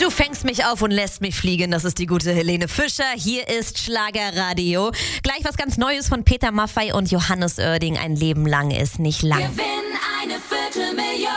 Du fängst mich auf und lässt mich fliegen. Das ist die gute Helene Fischer. Hier ist Schlagerradio. Gleich was ganz Neues von Peter Maffay und Johannes Oerding. Ein Leben lang ist nicht lang. Gewinn eine Viertelmillion.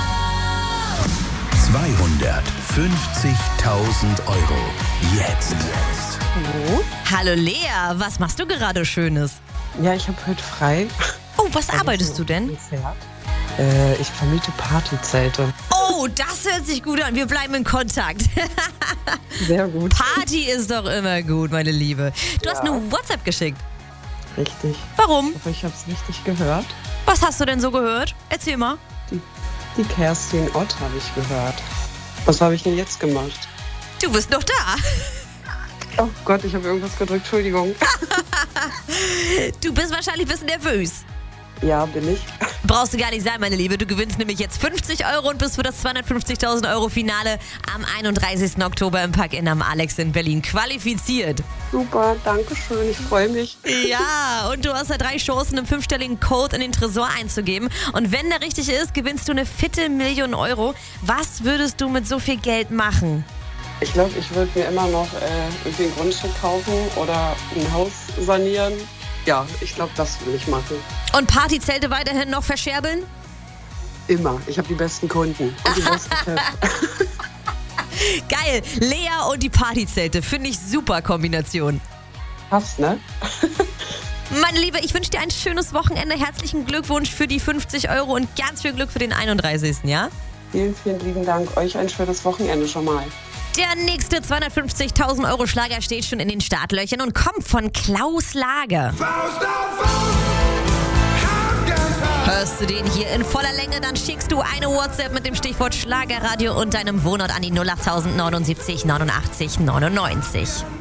250.000 Euro. Jetzt. Hallo? Hallo Lea, was machst du gerade Schönes? Ja, ich habe heute frei. Oh, was arbeitest du denn? Ich vermiete Partyzelte. Oh, das hört sich gut an. Wir bleiben in Kontakt. Sehr gut. Party ist doch immer gut, meine Liebe. Du hast eine WhatsApp geschickt. Richtig. Warum? Ich hoffe, ich habe es richtig gehört. Was hast du denn so gehört? Erzähl mal. Die Kerstin Ott habe ich gehört. Was habe ich denn jetzt gemacht? Du bist noch da. Oh Gott, ich habe irgendwas gedrückt. Entschuldigung. Du bist wahrscheinlich ein bisschen nervös. Ja, bin ich. Brauchst du gar nicht sein, meine Liebe. Du gewinnst nämlich jetzt 50 Euro und bist für das 250.000 Euro Finale am 31. Oktober im Park-In am Alex in Berlin qualifiziert. Super, danke schön. Ich freue mich. Ja, und du hast ja 3 Chancen, einen 5-stelligen Code in den Tresor einzugeben. Und wenn der richtig ist, gewinnst du eine Viertelmillion Euro. Was würdest du mit so viel Geld machen? Ich glaube, ich würde mir immer noch irgendwie ein Grundstück kaufen oder ein Haus sanieren. Ja, ich glaube, das will ich machen. Und Partyzelte weiterhin noch verscherbeln? Immer. Ich habe die besten Kunden und die besten Chefs. Geil. Lea und die Partyzelte. Finde ich super Kombination. Passt, ne? Meine Liebe, ich wünsche dir ein schönes Wochenende. Herzlichen Glückwunsch für die 50 Euro und ganz viel Glück für den 31. Ja? Vielen, vielen lieben Dank. Euch ein schönes Wochenende schon mal. Der nächste 250.000 Euro Schlager steht schon in den Startlöchern und kommt von Klaus Lager. Hörst du den hier in voller Länge, dann schickst du eine WhatsApp mit dem Stichwort Schlagerradio und deinem Wohnort an die 08000 79 89 99.